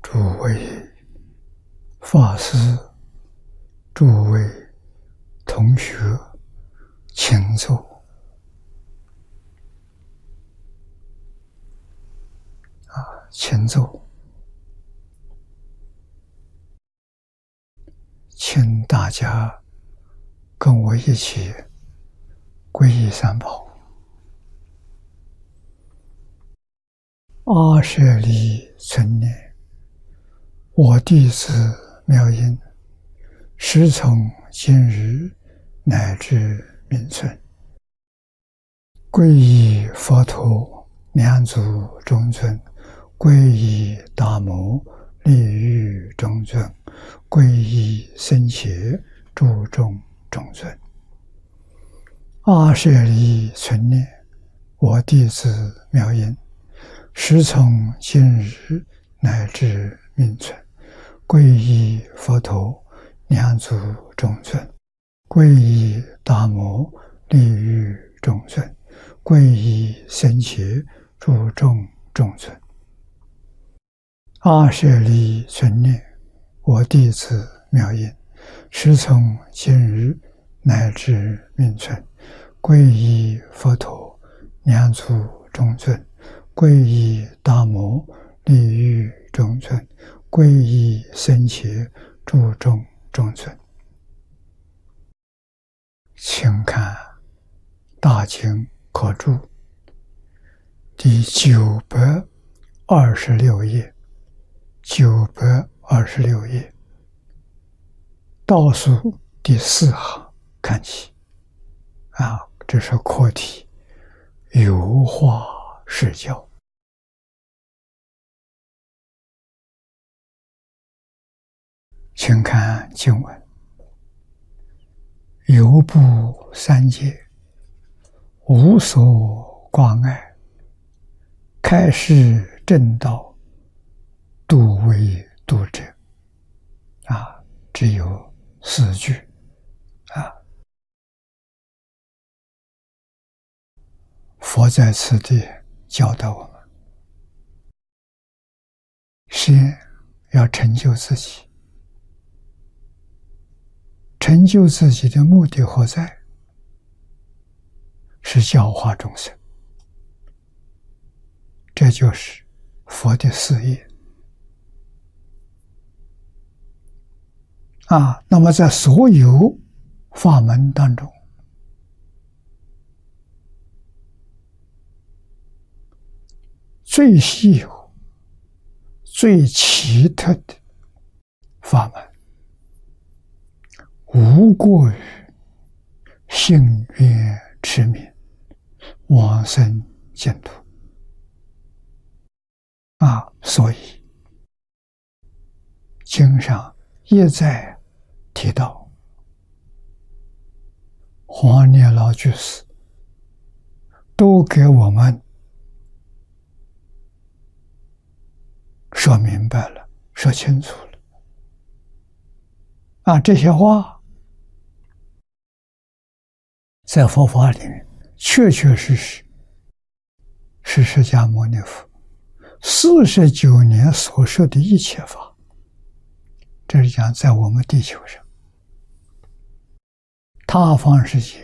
诸位法师、诸位同学，请坐。请坐。请大家跟我一起皈依三宝。阿舍利存念，我弟子妙音，时从今日乃至明存，皈依佛陀两足中尊，皈依大摩利欲中尊，皈依僧伽注众中尊。阿舍利存念，我弟子妙音，时从今日乃至明存，皈依佛陀两足中尊，皈依大摩利欲中尊，皈依僧伽注众中尊。阿舍利存念，我弟子妙音，时从今日乃至明存，皈依佛陀两足中尊，皈依大摩利欲中尊，皈依僧伽注众中尊。请看大经课注第926页，926页倒数第4行看起。这是课题，有化释教。请看经文：游步三界，无所挂碍，开示正道，度为度者。只有4句。佛在此地教导我们，先要成就自己。成就自己的目的何在？是教化众生。这就是佛的事业。那么在所有法门当中，最稀有、最奇特的法门，无过于信愿持名，往生净土。所以经上一再提到，黄念老居士都给我们说明白了，说清楚了。这些话在佛法里面确确实实是释迦牟尼佛49年所说的一切法。这是讲在我们地球上，他方世界